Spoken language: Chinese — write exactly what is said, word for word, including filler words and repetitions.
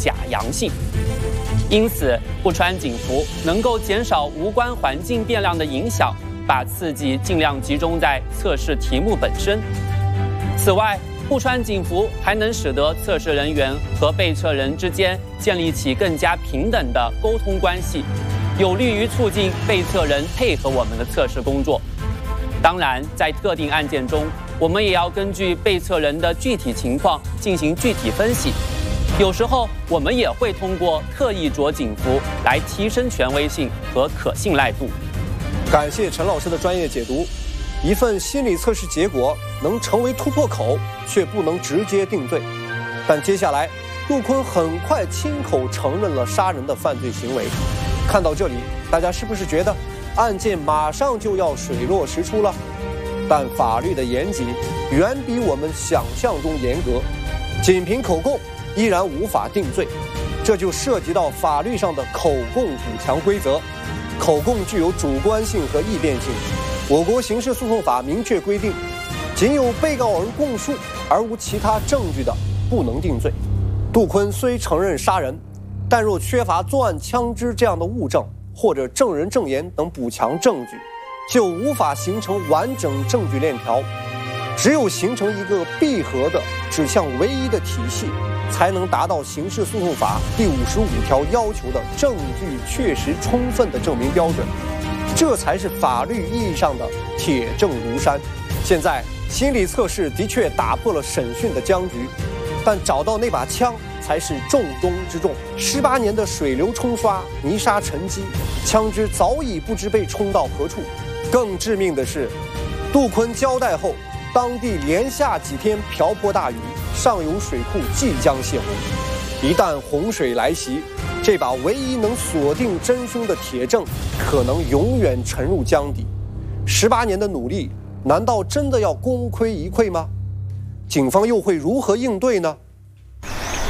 假阳性。因此，不穿警服能够减少无关环境变量的影响，把刺激尽量集中在测试题目本身。此外，不穿警服还能使得测试人员和被测人之间建立起更加平等的沟通关系，有利于促进被测人配合我们的测试工作。当然，在特定案件中，我们也要根据被测人的具体情况进行具体分析。有时候，我们也会通过特意着警服来提升权威性和可信赖度。 感谢陈老师的专业解读。一份心理测试结果能成为突破口，却不能直接定罪。但接下来，杜坤很快亲口承认了杀人的犯罪行为。看到这里，大家是不是觉得案件马上就要水落石出了？但法律的严谨远比我们想象中严格，仅凭口供依然无法定罪。这就涉及到法律上的口供补强规则。口供具有主观性和易变性。我国刑事诉讼法明确规定，仅有被告人供述而无其他证据的，不能定罪。杜坤虽承认杀人，但若缺乏作案枪支这样的物证，或者证人证言等补强证据，就无法形成完整证据链条。只有形成一个闭合的指向唯一的体系，才能达到刑事诉讼法第五十五条要求的证据确实充分的证明标准。这才是法律意义上的铁证如山。现在心理测试的确打破了审讯的僵局，但找到那把枪才是重中之重。十八年的水流冲刷，泥沙沉积，枪支早已不知被冲到何处。更致命的是，杜坤交代后，当地连下几天瓢泼大雨，上游水库即将泄洪。一旦洪水来袭，这把唯一能锁定真凶的铁证可能永远沉入江底。十八年的努力，难道真的要功亏一篑吗？警方又会如何应对呢？